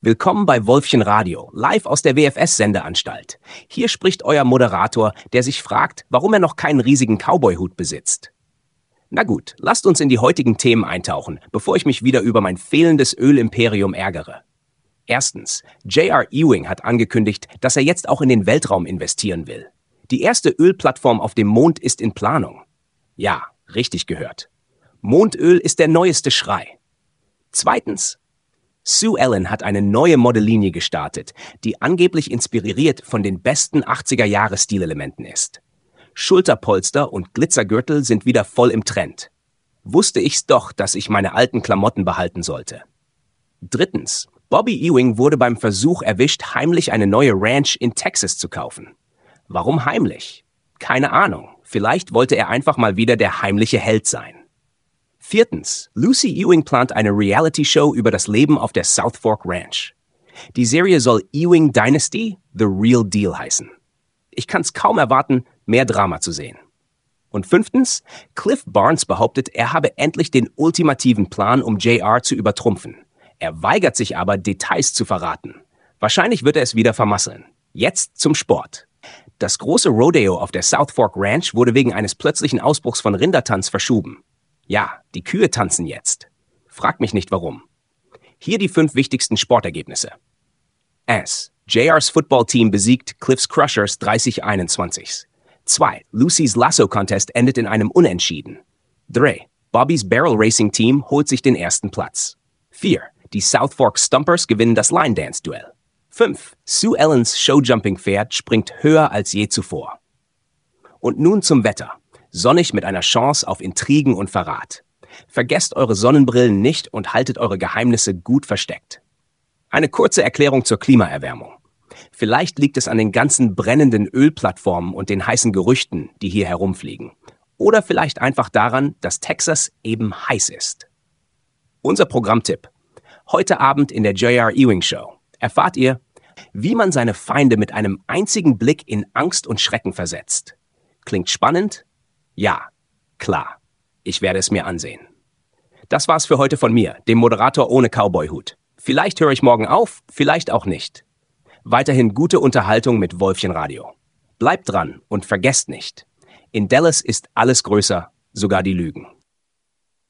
Willkommen bei Wolfchen Radio, live aus der WFS-Sendeanstalt. Hier spricht euer Moderator, der sich fragt, warum er noch keinen riesigen Cowboy-Hut besitzt. Na gut, lasst uns in die heutigen Themen eintauchen, bevor ich mich wieder über mein fehlendes Ölimperium ärgere. Erstens, J.R. Ewing hat angekündigt, dass er jetzt auch in den Weltraum investieren will. Die erste Ölplattform auf dem Mond ist in Planung. Ja, richtig gehört. Mondöl ist der neueste Schrei. Zweitens, Sue Ellen hat eine neue Modellinie gestartet, die angeblich inspiriert von den besten 80er-Jahre-Stilelementen ist. Schulterpolster und Glitzergürtel sind wieder voll im Trend. Wusste ich's doch, dass ich meine alten Klamotten behalten sollte. Drittens, Bobby Ewing wurde beim Versuch erwischt, heimlich eine neue Ranch in Texas zu kaufen. Warum heimlich? Keine Ahnung. Vielleicht wollte er einfach mal wieder der heimliche Held sein. Viertens, Lucy Ewing plant eine Reality-Show über das Leben auf der South Fork Ranch. Die Serie soll Ewing Dynasty The Real Deal heißen. Ich kann's kaum erwarten, mehr Drama zu sehen. Und fünftens, Cliff Barnes behauptet, er habe endlich den ultimativen Plan, um JR zu übertrumpfen. Er weigert sich aber, Details zu verraten. Wahrscheinlich wird er es wieder vermasseln. Jetzt zum Sport. Das große Rodeo auf der South Fork Ranch wurde wegen eines plötzlichen Ausbruchs von Rindertanz verschoben. Ja, die Kühe tanzen jetzt. Frag mich nicht warum. Hier die 5 wichtigsten Sportergebnisse. 1. JR's Football-Team besiegt Cliff's Crushers 30-21. 2. Lucy's Lasso-Contest endet in einem Unentschieden. 3. Bobby's Barrel Racing Team holt sich den ersten Platz. 4. Die South Fork Stumpers gewinnen das Line-Dance-Duell. 5. Sue Ellens Showjumping-Pferd springt höher als je zuvor. Und nun zum Wetter. Sonnig mit einer Chance auf Intrigen und Verrat. Vergesst eure Sonnenbrillen nicht und haltet eure Geheimnisse gut versteckt. Eine kurze Erklärung zur Klimaerwärmung. Vielleicht liegt es an den ganzen brennenden Ölplattformen und den heißen Gerüchten, die hier herumfliegen. Oder vielleicht einfach daran, dass Texas eben heiß ist. Unser Programmtipp. Heute Abend in der J.R. Ewing Show erfahrt ihr, wie man seine Feinde mit einem einzigen Blick in Angst und Schrecken versetzt. Klingt spannend? Ja, klar. Ich werde es mir ansehen. Das war's für heute von mir, dem Moderator ohne Cowboy-Hut. Vielleicht höre ich morgen auf, vielleicht auch nicht. Weiterhin gute Unterhaltung mit Wolfchen Radio. Bleibt dran und vergesst nicht, in Dallas ist alles größer, sogar die Lügen.